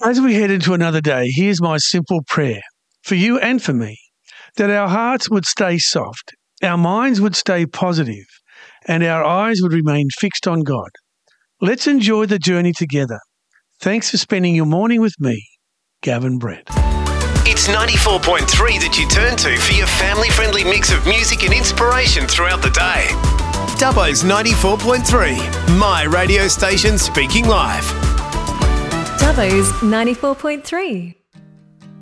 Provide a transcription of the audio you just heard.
As we head into another day, here's my simple prayer for you and for me, that our hearts would stay soft, our minds would stay positive, and our eyes would remain fixed on God. Let's enjoy the journey together. Thanks for spending your morning with me, Gavin Brett. It's 94.3 that you turn to for your family-friendly mix of music and inspiration throughout the day. Dubbo's 94.3, my radio station speaking live. Dubbo's 94.3.